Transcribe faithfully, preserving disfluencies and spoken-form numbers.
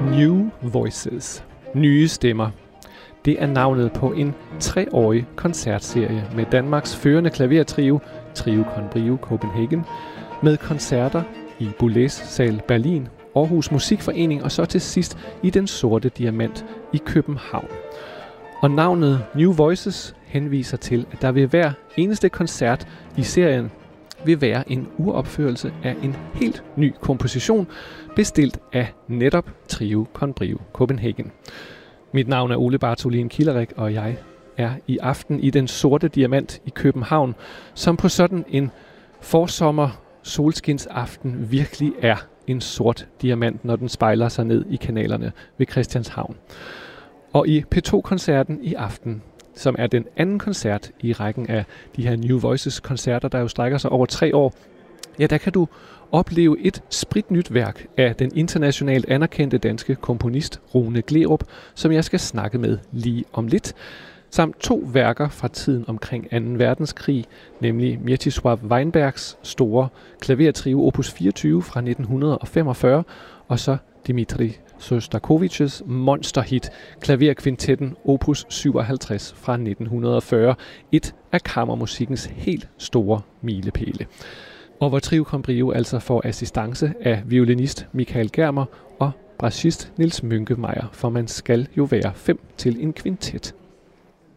New Voices. Nye stemmer. Det er navnet på en treårig koncertserie med Danmarks førende klavertrio, Trio con Brio Copenhagen, med koncerter i Boulez Sal Berlin, Aarhus Musikforening og så til sidst i Den Sorte Diamant i København. Og navnet New Voices henviser til, at der ved hver eneste koncert i serien vil være en uropførelse af en helt ny komposition, bestilt af netop Trio con Brio Copenhagen. Mit navn er Ole Bartholin Kielerik, og jeg er i aften i Den Sorte Diamant i København, som på sådan en forsommer solskinsaften virkelig er en sort diamant, når den spejler sig ned i kanalerne ved Christianshavn. Og i P to-koncerten i aften, som er den anden koncert i rækken af de her New Voices-koncerter, der jo strækker sig over tre år, ja, der kan du opleve et spritnyt værk af den internationalt anerkendte danske komponist Rune Gleerup, som jeg skal snakke med lige om lidt, samt to værker fra tiden omkring anden verdenskrig, nemlig Mieczysław Weinbergs store klavertrio opus fireogtyve fra nitten femogfyrre, og så Dmitri Sjostakovitjs monsterhit klaverkvintetten opus syvoghalvtreds fra nitten fyrre, et af kammermusikkens helt store milepæle. Og hvor Trio con Brio altså får assistance af violinist Michael Germer og bratschist Niels Münkemeyer, for man skal jo være fem til en kvintet.